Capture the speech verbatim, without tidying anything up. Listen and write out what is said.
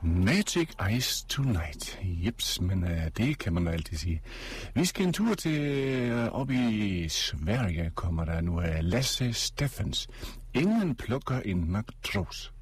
Magic Ice Tonight. Jeps, men uh, det kan man altid sige. Vi skal en tur til uh, op i Sverige, kommer der nu uh, Lasse Steffens. Ingen plukker en matros.